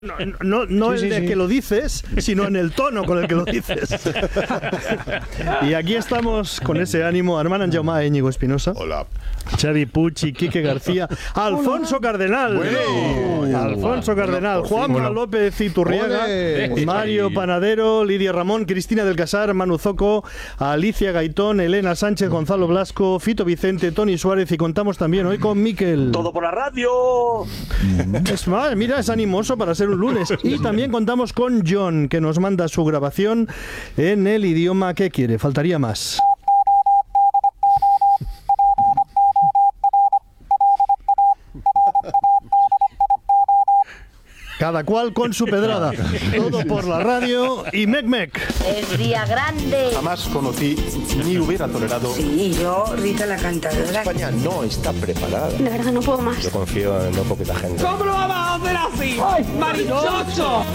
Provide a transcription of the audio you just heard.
No sí, el de que lo dices, sino en el tono con el que lo dices. Y aquí estamos con ese ánimo. Armand Anjaumá, Íñigo Espinosa. Hola. Xavi Puig, Quique García, Alfonso Cardenal. Bueno. Alfonso Cardenal, Juanma López Iturriaga, Mario Panadero, Lidia Ramón, Cristina del Casar, Manu Zoco, Alicia Gaitón, Elena Sánchez, Gonzalo Blasco, Fito Vicente, Toni Suárez y contamos también hoy con Miquel. ¡Todo por la radio! Es más, mira, es animoso para ser un lunes. Y también contamos con John, que nos manda su grabación en el idioma que quiere. Faltaría más. Cada cual con su pedrada. Todo por la radio y mec. Es día grande. Jamás conocí ni hubiera tolerado. Sí, yo, Rita la cantadora. España no está preparada. De verdad no puedo más. Yo confío en muy poquita gente. ¿Cómo lo vamos a hacer así? ¡Marichocho!